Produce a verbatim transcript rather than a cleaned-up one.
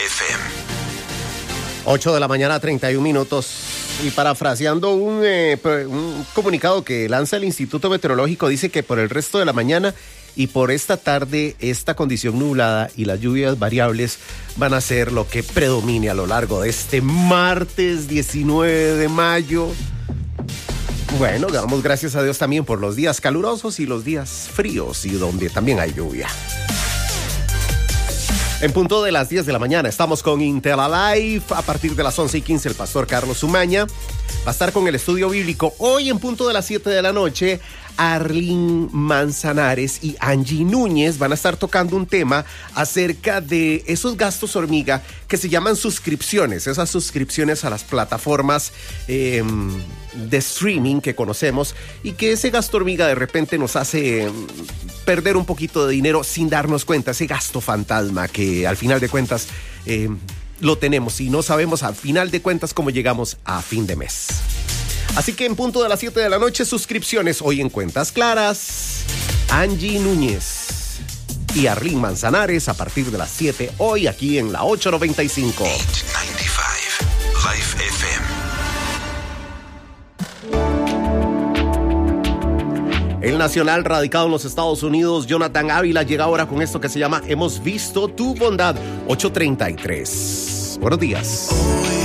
F M. ocho de la mañana, treinta y un minutos. Y parafraseando un, eh, un comunicado que lanza el Instituto Meteorológico, dice que por el resto de la mañana y por esta tarde, esta condición nublada y las lluvias variables van a ser lo que predomine a lo largo de este martes diecinueve de mayo. Bueno, damos gracias a Dios también por los días calurosos y los días fríos y donde también hay lluvia. En punto de las diez de la mañana estamos con Intelalive. A partir de las once y quince el pastor Carlos Umaña va a estar con el estudio bíblico. Hoy en punto de las siete de la noche, Arlene Manzanares y Angie Núñez van a estar tocando un tema acerca de esos gastos hormiga que se llaman suscripciones, esas suscripciones a las plataformas eh, de streaming que conocemos, y que ese gasto hormiga de repente nos hace eh, perder un poquito de dinero sin darnos cuenta, ese gasto fantasma que al final de cuentas eh, lo tenemos y no sabemos al final de cuentas cómo llegamos a fin de mes. Así que en punto de las siete de la noche, suscripciones hoy en Cuentas Claras. Angie Núñez y Arlene Manzanares a partir de las siete, hoy aquí en la ocho noventa y cinco. ocho noventa y cinco Life F M. El nacional radicado en los Estados Unidos, Jonathan Ávila, llega ahora con esto que se llama Hemos visto tu bondad. ocho treinta y tres. Buenos días.